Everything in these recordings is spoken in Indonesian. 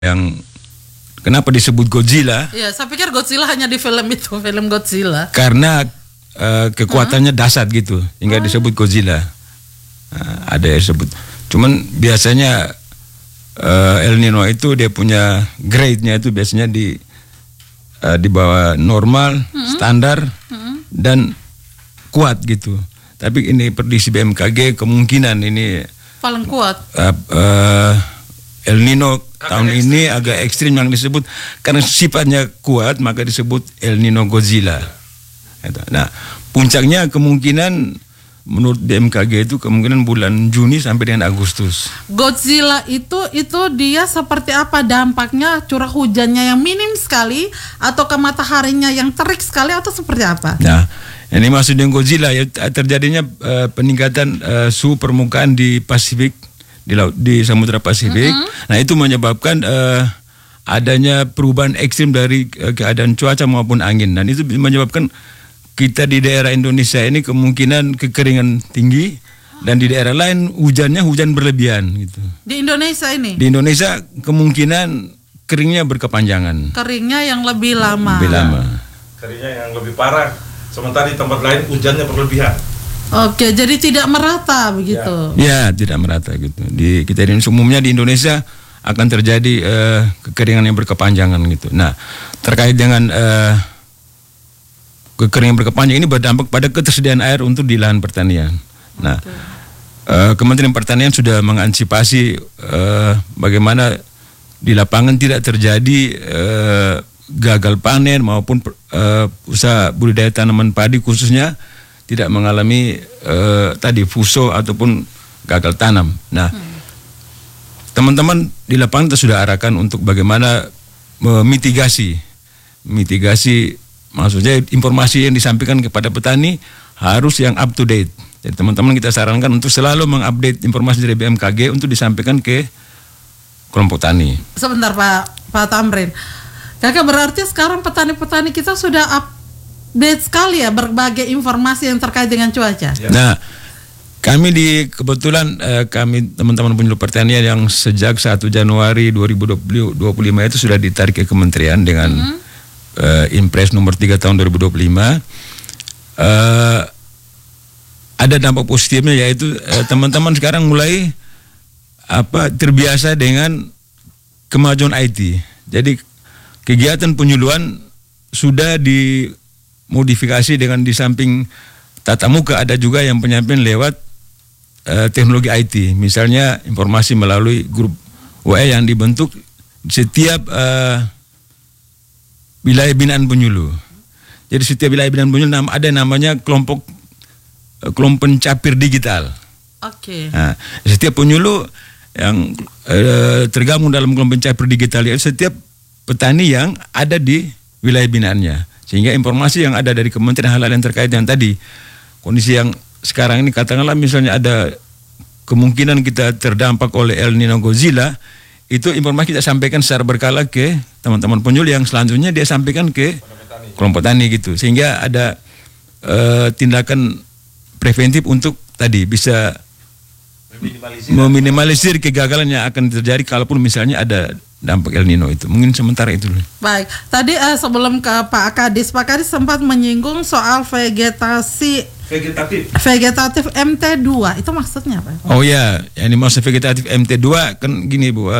yang kenapa disebut Godzilla? Iya, saya pikir Godzilla hanya di film itu, film Godzilla. Karena kekuatannya dahsyat gitu, hingga disebut Godzilla. Ada yang disebut. Cuman biasanya El Nino itu dia punya grade-nya itu biasanya di bawah normal, standar, dan kuat gitu. Tapi ini prediksi BMKG kemungkinan ini Paling kuat. El Nino tahun ini agak ekstrim yang disebut karena sifatnya kuat maka disebut El Nino Godzilla. Nah, puncaknya kemungkinan menurut BMKG itu kemungkinan bulan Juni sampai dengan Agustus. Godzilla itu dia seperti apa dampaknya? Curah hujannya yang minim sekali atau ke mataharinya yang terik sekali atau seperti apa? Nah, ini maksudnya Godzilla ya terjadinya peningkatan suhu permukaan di Pasifik, di Samudra Pasifik. Nah, itu menyebabkan adanya perubahan ekstrim dari keadaan cuaca maupun angin, dan itu menyebabkan kita di daerah Indonesia ini kemungkinan kekeringan tinggi, dan di daerah lain hujan berlebihan gitu. Di Indonesia ini? Di Indonesia kemungkinan keringnya berkepanjangan. Keringnya yang lebih lama. Keringnya yang lebih parah. Sementara di tempat lain hujannya berlebihan. Oke, jadi tidak merata begitu. Ya, tidak merata gitu. Kita umumnya di Indonesia akan terjadi kekeringan yang berkepanjangan gitu. Nah, terkait dengan kekeringan berkepanjangan ini berdampak pada ketersediaan air untuk di lahan pertanian. Nah, Kementerian Pertanian sudah mengantisipasi bagaimana di lapangan tidak terjadi gagal panen maupun usaha budidaya tanaman padi khususnya tidak mengalami tadi fuso ataupun gagal tanam. Nah, teman-teman di lapangan kita sudah arahkan untuk bagaimana mitigasi, maksudnya informasi yang disampaikan kepada petani harus yang up to date. Jadi teman-teman kita sarankan untuk selalu mengupdate informasi dari BMKG untuk disampaikan ke kelompok tani. Sebentar Pak Tamrin. Kakak berarti sekarang petani-petani kita sudah update sekali ya berbagai informasi yang terkait dengan cuaca. Ya. Nah, kami kebetulan kami teman-teman penyuluh pertanian yang sejak 1 Januari 2025 itu sudah ditarik ke kementerian dengan Impres nomor 3 tahun 2025. Ada dampak positifnya yaitu teman-teman sekarang mulai terbiasa dengan kemajuan IT. Jadi kegiatan penyuluhan sudah dimodifikasi dengan di samping tatap muka ada juga yang penyampaian lewat teknologi IT. Misalnya informasi melalui grup WA yang dibentuk setiap wilayah binaan penyuluh. Jadi setiap wilayah binaan penyuluh ada namanya kelompok pencapir digital. Oke. Nah, setiap penyuluh yang tergabung dalam kelompok pencapir digital itu setiap petani yang ada di wilayah binaannya, sehingga informasi yang ada dari kementerian hal-hal yang terkait dengan tadi kondisi yang sekarang ini, katakanlah misalnya ada kemungkinan kita terdampak oleh El Nino Godzilla, itu informasi kita sampaikan secara berkala ke teman-teman penyuluh yang selanjutnya dia sampaikan ke kelompok tani gitu, sehingga ada tindakan preventif untuk tadi bisa meminimalisir kegagalan yang akan terjadi kalaupun misalnya ada dampak El Nino itu. Mungkin sementara itu. Baik, tadi sebelum ke Pak Kadis sempat menyinggung soal vegetatif MT2. Itu maksudnya apa? Oh ya, ini maksud vegetatif MT2 kan gini Bu.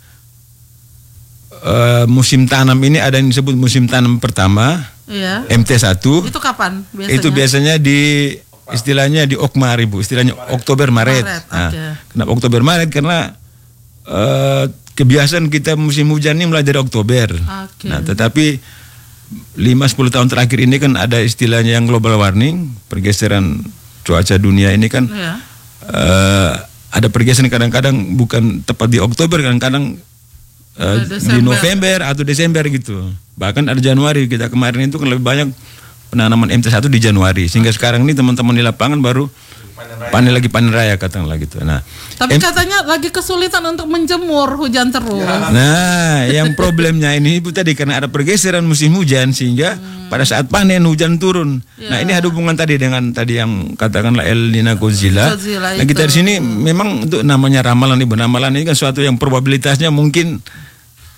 Musim tanam ini ada yang disebut musim tanam pertama. Iya. MT1. Itu kapan biasanya? Itu biasanya istilahnya di Okmar Ibu, istilahnya Oktober Maret. Nah, kenapa Oktober Maret? Karena kebiasaan kita musim hujan ini mulai dari Oktober. Nah, tetapi 5-10 tahun terakhir ini kan ada istilahnya yang global warming, pergeseran cuaca dunia ini kan ada pergeseran kadang-kadang bukan tepat di Oktober, kadang-kadang di November atau Desember gitu. Bahkan ada Januari, kita kemarin itu kan lebih banyak penanaman MT1 di Januari, sehingga sekarang ini teman-teman di lapangan baru panen raya katakanlah gitu. Nah, tapi katanya lagi kesulitan untuk menjemur, hujan terus. Nah, yang problemnya ini Ibu tadi karena ada pergeseran musim hujan sehingga pada saat panen hujan turun. Nah, ini ada hubungan tadi dengan yang katakanlah El Nino Godzilla. Nah, kita di sini memang untuk namanya ramalan Ibu. Ramalan ini kan suatu yang probabilitasnya mungkin